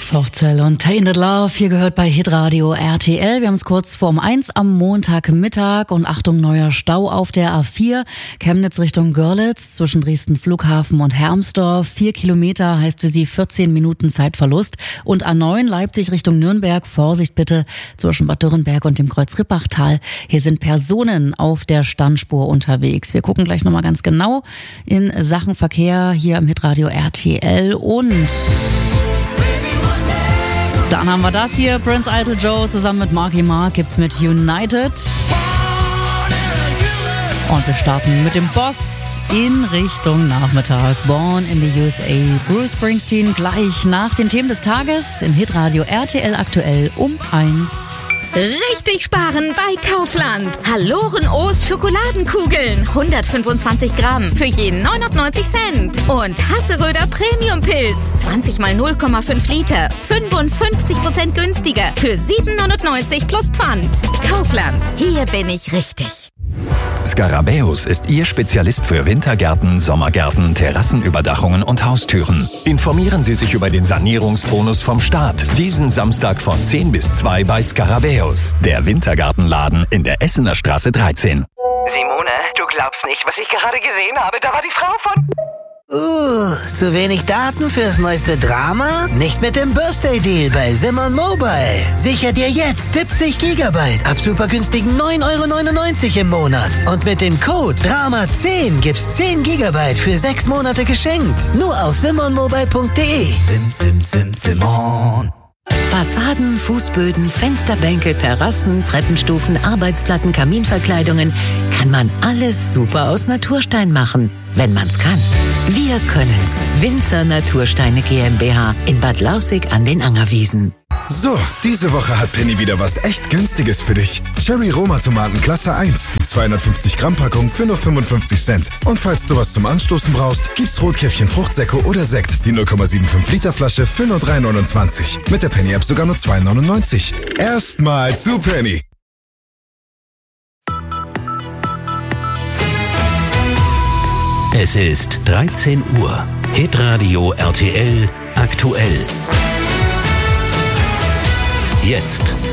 Soft Cell und Tainted Love, hier gehört bei Hitradio RTL. Wir haben es kurz vor 1 am Montagmittag und Achtung, neuer Stau auf der A4. Chemnitz Richtung Görlitz zwischen Dresden Flughafen und Hermsdorf. 4 Kilometer heißt für Sie 14 Minuten Zeitverlust. Und A9 Leipzig Richtung Nürnberg. Vorsicht bitte zwischen Bad Dürrenberg und dem Kreuz-Rippachtal. Hier sind Personen auf der Standspur unterwegs. Wir gucken gleich nochmal ganz genau in Sachen Verkehr hier im Hitradio RTL und dann haben wir das hier, Prince Idol Joe zusammen mit Marky Mark gibt's mit United. Und wir starten mit dem Boss in Richtung Nachmittag. Born in the USA. Bruce Springsteen gleich nach den Themen des Tages in Hitradio RTL aktuell um 1. Richtig sparen bei Kaufland. Haloren-O's Schokoladenkugeln. 125 Gramm für je 99 Cent. Und Hasseröder Premium-Pilz. 20 mal 0,5 Liter. 55% günstiger. Für 7,99 plus Pfand. Kaufland. Hier bin ich richtig. Scarabäus ist Ihr Spezialist für Wintergärten, Sommergärten, Terrassenüberdachungen und Haustüren. Informieren Sie sich über den Sanierungsbonus vom Staat. Diesen Samstag von 10 bis 2 bei Scarabäus, der Wintergartenladen in der Essener Straße 13. Simone, du glaubst nicht, was ich gerade gesehen habe. Da war die Frau von... Zu wenig Daten fürs neueste Drama? Nicht mit dem Birthday-Deal bei Simon Mobile. Sicher dir jetzt 70 Gigabyte ab super günstigen 9,99 € im Monat. Und mit dem Code DRAMA10 gibt's 10 Gigabyte für 6 Monate geschenkt. Nur auf simonmobile.de. Simon. Fassaden, Fußböden, Fensterbänke, Terrassen, Treppenstufen, Arbeitsplatten, Kaminverkleidungen. Kann man alles super aus Naturstein machen, wenn man's kann. Wir können's. Winzer Natursteine GmbH in Bad Lausick an den Angerwiesen. So, diese Woche hat Penny wieder was echt Günstiges für dich. Cherry Roma Tomaten Klasse 1, die 250 Gramm Packung für nur 55 Cent. Und falls du was zum Anstoßen brauchst, gibt's Rotkäppchen Fruchtsäcke oder Sekt, die 0,75 Liter Flasche für nur 3,29. Mit der Penny App sogar nur 2,99. Erstmal zu Penny. Es ist 13 Uhr. Hitradio RTL aktuell. Jetzt